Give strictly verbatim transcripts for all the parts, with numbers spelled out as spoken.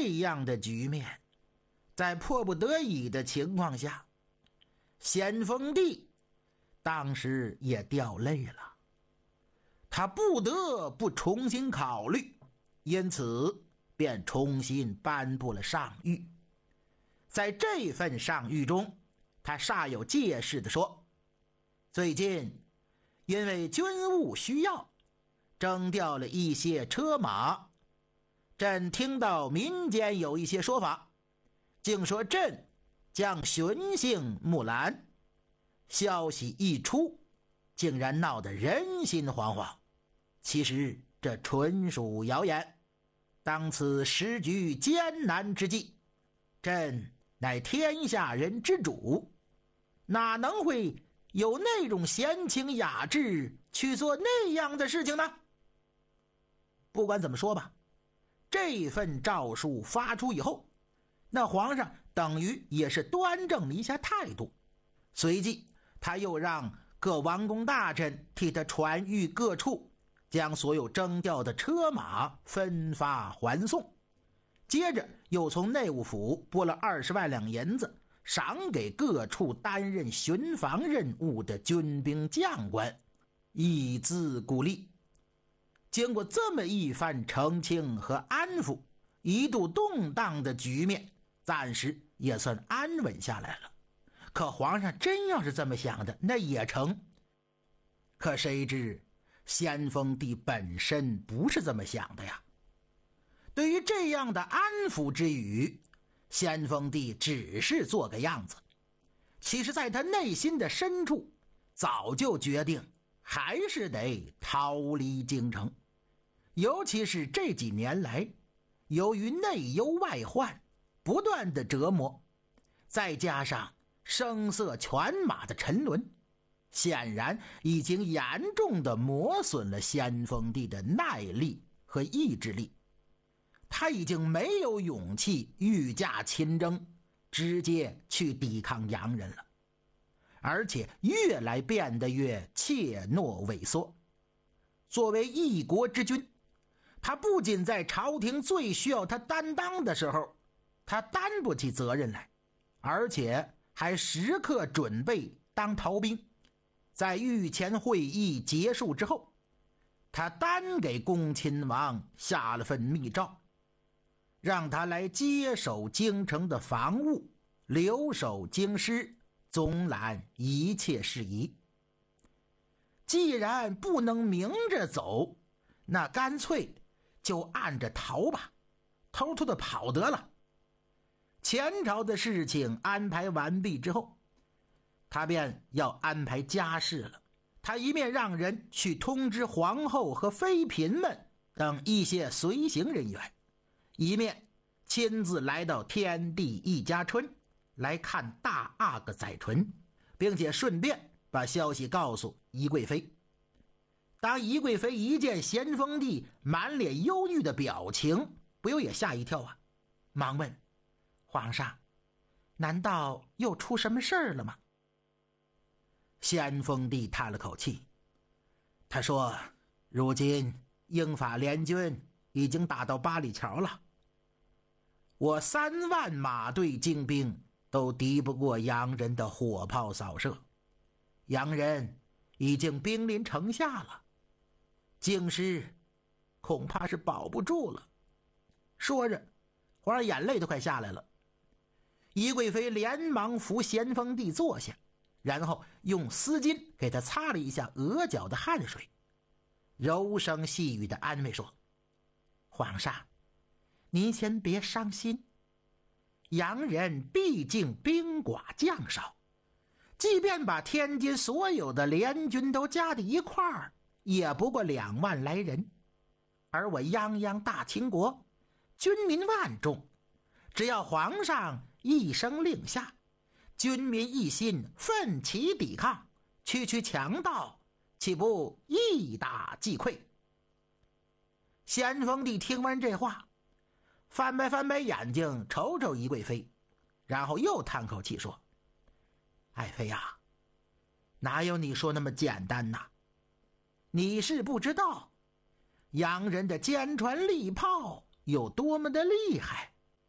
这样的局面，在迫不得已的情况下，咸丰帝当时也掉泪了，他不得不重新考虑，因此便重新颁布了上谕。在这份上谕中，他煞有介事地说，最近因为军务需要，征调了一些车马，朕听到民间有一些说法，竟说朕将寻衅木兰，消息一出，竟然闹得人心惶惶。其实这纯属谣言，当此时局艰难之际，朕乃天下人之主，哪能会有那种闲情雅致去做那样的事情呢？不管怎么说吧，这份诏书发出以后，那皇上等于也是端正了一下态度，随即他又让各王公大臣替他传谕各处，将所有征调的车马分发还送，接着又从内务府拨了二十万两银子，赏给各处担任巡防任务的军兵将官，以资鼓励。经过这么一番澄清和安抚，一度动荡的局面暂时也算安稳下来了。可皇上真要是这么想的，那也成。可谁知咸丰帝本身不是这么想的呀。对于这样的安抚之语，咸丰帝只是做个样子，其实在他内心的深处早就决定还是得逃离京城。尤其是这几年来，由于内忧外患不断的折磨，再加上声色犬马的沉沦，显然已经严重的磨损了咸丰帝的耐力和意志力。他已经没有勇气御驾亲征，直接去抵抗洋人了，而且越来变得越怯懦萎缩。作为一国之君，他不仅在朝廷最需要他担当的时候，他担不起责任来，而且还时刻准备当逃兵。在御前会议结束之后，他单给恭亲王下了份密诏，让他来接手京城的防务，留守京师，总揽一切事宜。既然不能明着走，那干脆就按着逃吧，偷偷的跑得了。前朝的事情安排完毕之后，他便要安排家事了。他一面让人去通知皇后和妃嫔们等一些随行人员，一面亲自来到天地一家春来看大阿哥载淳，并且顺便把消息告诉宜贵妃。当宜贵妃一见咸丰帝满脸忧郁的表情，不由也吓一跳啊，忙问皇上，难道又出什么事儿了吗？咸丰帝叹了口气，他说，如今英法联军已经打到八里桥了，我三万马队精兵都敌不过洋人的火炮扫射，洋人已经兵临城下了，京师恐怕是保不住了。说着，皇上眼泪都快下来了。宜贵妃连忙扶咸丰帝坐下，然后用丝巾给他擦了一下额角的汗水，柔声细语的安慰说，皇上，您先别伤心，洋人毕竟兵寡将少，即便把天津所有的联军都加在一块儿，也不过两万来人，而我泱泱大清国军民万众，只要皇上一声令下，军民一心，奋起抵抗，区区强盗岂不一打即溃？咸丰帝听完这话，翻白翻白眼睛，瞅瞅宜贵妃，然后又叹口气说，爱妃呀，哪有你说那么简单呐？你是不知道洋人的坚船利炮有多么的厉害，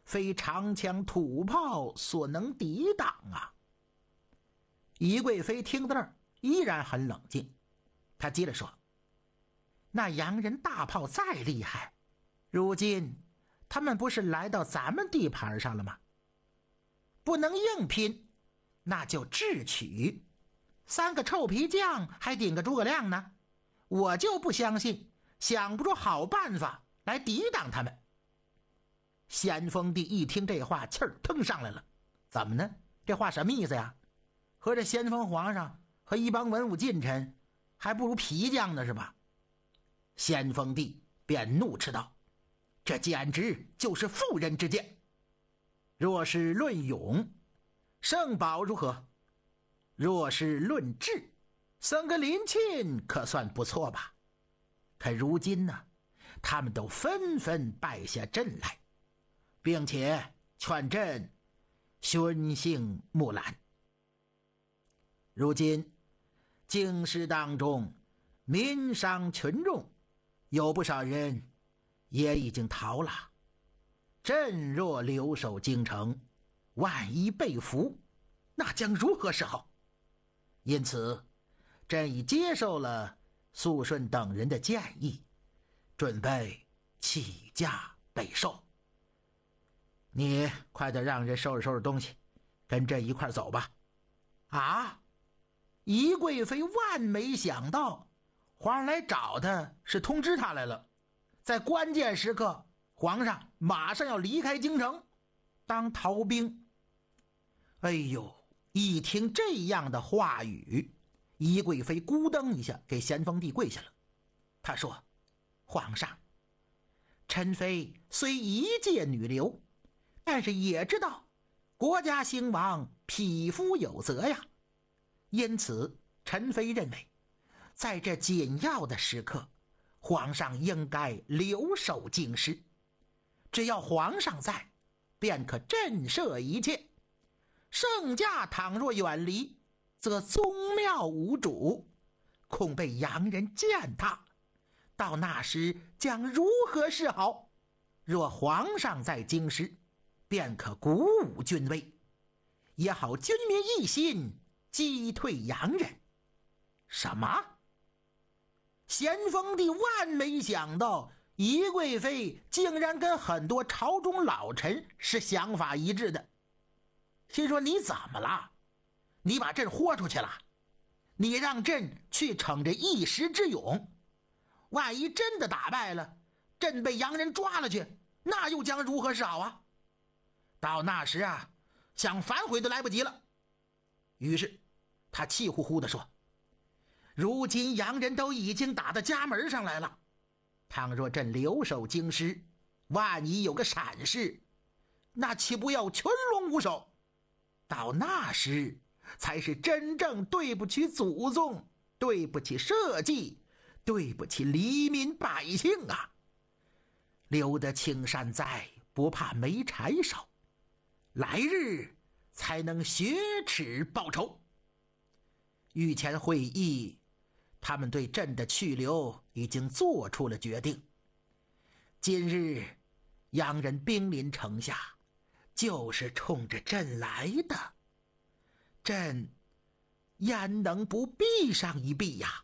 非长枪土炮所能抵挡啊。宜贵妃听到那儿依然很冷静，她接着说：那洋人大炮再厉害，如今他们不是来到咱们地盘上了吗？不能硬拼，那就智取。三个臭皮匠还顶个诸葛亮呢，我就不相信想不出好办法来抵挡他们。咸丰帝一听这话，气儿腾上来了。怎么呢？这话什么意思呀？合着咸丰皇上和一帮文武近臣还不如皮匠呢是吧？咸丰帝便怒斥道：这简直就是妇人之见！若是论勇，圣宝如何？若是论智，僧格林沁可算不错吧？可如今呢，他们都纷纷败下阵来，并且劝朕寻衅木兰。如今京师当中民伤群众，有不少人也已经逃了。朕若留守京城，万一被俘，那将如何是好？因此朕已接受了肃顺等人的建议，准备起驾北狩。你快点让人收拾收拾东西，跟朕一块走吧。啊！宜贵妃万没想到，皇上来找他是通知他来了，在关键时刻，皇上马上要离开京城当逃兵。哎呦，一听这样的话语，宜贵妃咕噔一下给咸丰帝跪下了。他说：皇上，臣妃虽一介女流，但是也知道国家兴亡，匹夫有责呀。因此臣妃认为，在这紧要的时刻，皇上应该留守京师。只要皇上在，便可震慑一切。圣驾倘若远离，则宗庙无主，恐被洋人践踏，到那时将如何是好？若皇上在京师，便可鼓舞军威，也好军民一心，击退洋人。什么？咸丰帝万没想到，宜贵妃竟然跟很多朝中老臣是想法一致的。心说：你怎么了？你把朕豁出去了？你让朕去逞着一时之勇，万一真的打败了，朕被洋人抓了去，那又将如何是好啊？到那时啊，想反悔都来不及了。于是他气呼呼地说：如今洋人都已经打到家门上来了，倘若朕留守京师，万一有个闪失，那岂不要群龙无首？到那时才是真正对不起祖宗，对不起社稷，对不起黎民百姓啊！留得青山在，不怕没柴烧，来日才能雪耻报仇。御前会议，他们对朕的去留已经做出了决定。今日洋人兵临城下，就是冲着朕来的，朕焉能不避上一避呀？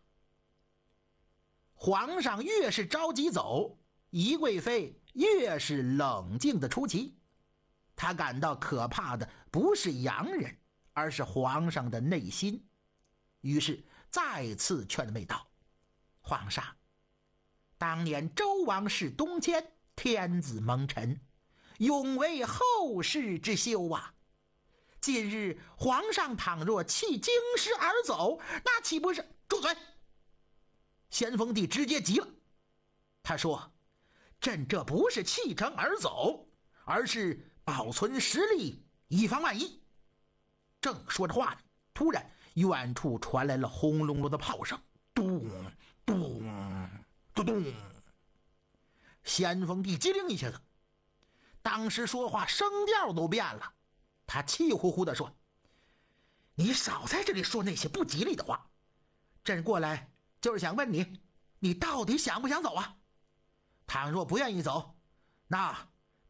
皇上越是着急走，宜贵妃越是冷静的出奇。他感到可怕的不是洋人，而是皇上的内心。于是再次劝慰道：皇上，当年周王室东迁，天子蒙尘，永为后世之忧啊！今日皇上倘若弃京师而走，那岂不是……住嘴！咸丰帝直接急了，他说：朕这不是弃城而走，而是保存实力，以防万一。正说着话呢，突然远处传来了轰隆隆的炮声，咚咚咚咚。咸丰帝机灵一下子，当时说话声调都变了，他气呼呼地说：你少在这里说那些不吉利的话，朕过来就是想问你，你到底想不想走啊？倘若不愿意走，那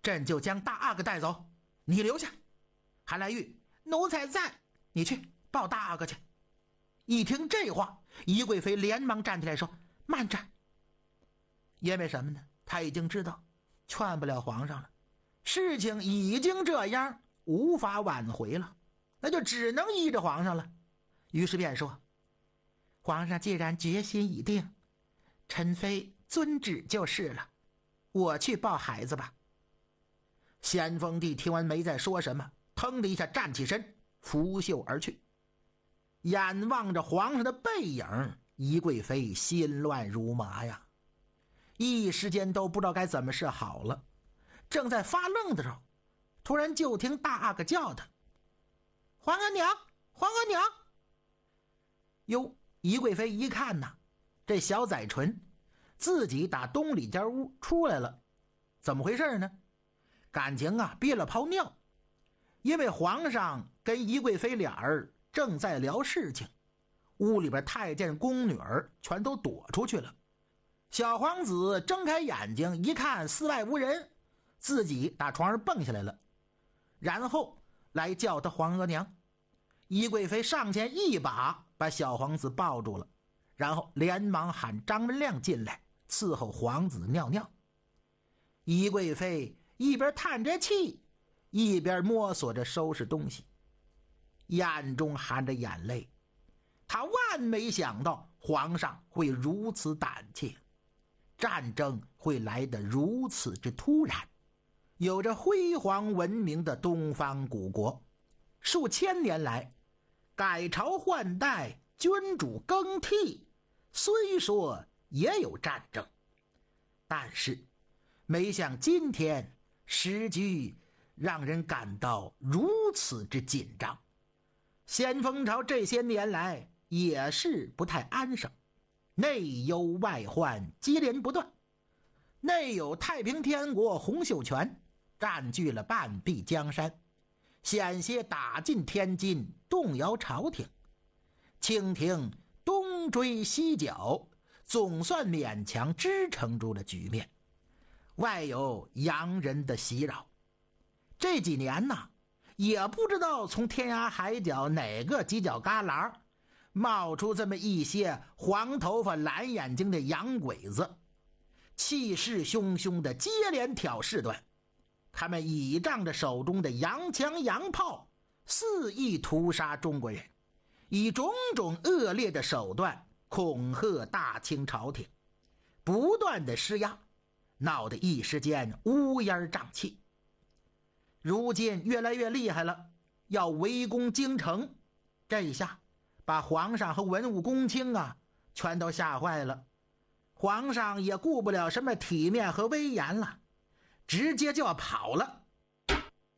朕就将大阿哥带走，你留下。韩来玉，奴才在，你去抱大阿哥去。一听这话，宜贵妃连忙站起来说：慢着。因为什么呢？他已经知道劝不了皇上了，事情已经这样，无法挽回了，那就只能依着皇上了。于是便说：皇上既然决心已定，臣妃遵旨就是了，我去抱孩子吧。咸丰帝听完没再说什么，腾的一下站起身，拂袖而去。眼望着皇上的背影，宜贵妃心乱如麻呀，一时间都不知道该怎么是好了。正在发愣的时候，突然就听大阿哥叫他：皇额娘，皇额娘。哟，宜贵妃一看呐，这小宰纯自己打东里间屋出来了，怎么回事呢？感情啊憋了泡尿，因为皇上跟宜贵妃俩人正在聊事情，屋里边太监宫女儿全都躲出去了。小皇子睁开眼睛一看四外无人，自己打床上蹦下来了，然后来叫他皇额娘。宜贵妃上前一把把小皇子抱住了，然后连忙喊张文亮进来伺候皇子尿尿。宜贵妃一边叹着气，一边摸索着收拾东西，眼中含着眼泪。他万没想到皇上会如此胆怯，战争会来得如此之突然。有着辉煌文明的东方古国，数千年来改朝换代，君主更替，虽说也有战争，但是没像今天时局让人感到如此之紧张。咸丰朝这些年来也是不太安生，内忧外患接连不断。内有太平天国洪秀全占据了半壁江山，险些打进天津，动摇朝廷。清廷东追西剿，总算勉强支撑住了局面。外有洋人的袭扰，这几年呢，也不知道从天涯海角哪个犄角旮旯冒出这么一些黄头发蓝眼睛的洋鬼子，气势汹汹的接连挑事端。他们倚仗着手中的洋枪洋炮，肆意屠杀中国人，以种种恶劣的手段恐吓大清朝廷，不断的施压，闹得一时间乌烟瘴气。如今越来越厉害了，要围攻京城，这一下把皇上和文武公卿啊全都吓坏了。皇上也顾不了什么体面和威严了，直接就要跑了。